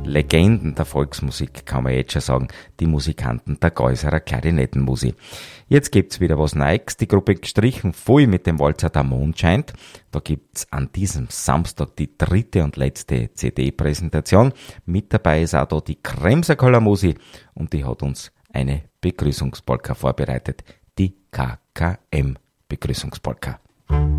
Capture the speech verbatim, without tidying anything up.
Legenden der Volksmusik, kann man jetzt schon sagen, die Musikanten der Geuserer Klarinettenmusik. Jetzt gibt's wieder was Neues, die Gruppe gestrichen voll mit dem Walzer Der Mond scheint. Da gibt's an diesem Samstag die dritte und letzte C D-Präsentation. Mit dabei ist auch da die Kremser Kalamusi und die hat uns eine Begrüßungspolka vorbereitet, die K K M-Begrüßungspolka.